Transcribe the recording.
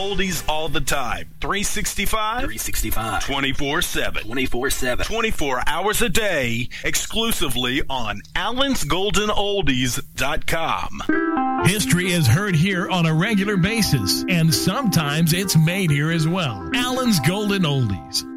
oldies all the time. 365? 365. 24/7. 24/7. 24 hours a day, exclusively on allensgoldenoldies.com. History is heard here on a regular basis, and sometimes it's made here as well. Allen's Golden Oldies.